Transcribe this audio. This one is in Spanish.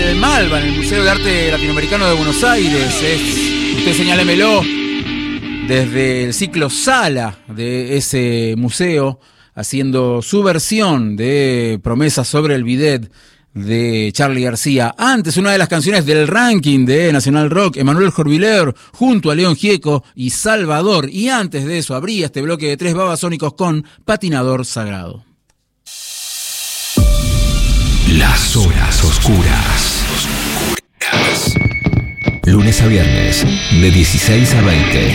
el Malva, en el Museo de Arte Latinoamericano de Buenos Aires. Usted señálemelo, desde el ciclo Sala de ese museo, haciendo su versión de Promesas sobre el bidet de Charly García. Antes, una de las canciones del ranking de Nacional Rock, Emanuel Jorviler, junto a León Gieco y Salvador. Y antes de eso, abría este bloque de 3 Babasónicos con Patinador Sagrado. Las horas oscuras. Lunes a viernes, de 16 a 20.